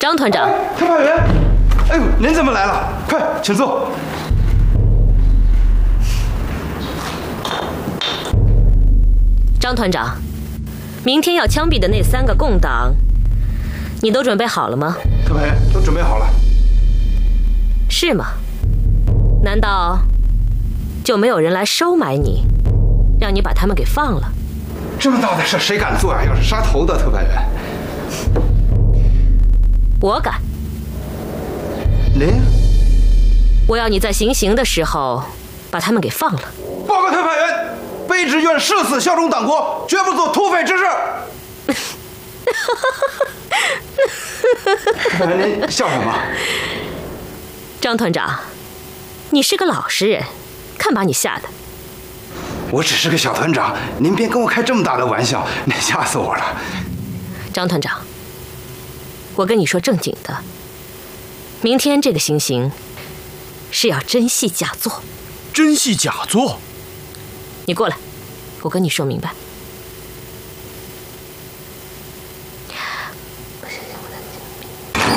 张团长， 特派员，哎呦，您怎么来了？快，请坐。 张团长，明天要枪毙的那3个共党，你都准备好了吗？ 特派员，都准备好了。 是吗？难道就没有人来收买你，让你把他们给放了？ 这么大的事谁敢做呀？要是杀头的，特派员。 我敢。 您？ 我要你在行刑的时候把他们给放了。 报告特派员，卑职愿誓死效忠党国，绝不做土匪之事。特派员，您笑什么？ 张团长，你是个老实人，看把你吓的。 我只是个小团长，您别跟我开这么大的玩笑，您吓死我了。 张团长，我跟你说正经的，明天这个行刑是要真戏假做。 真戏假做？ 你过来，我跟你说明白。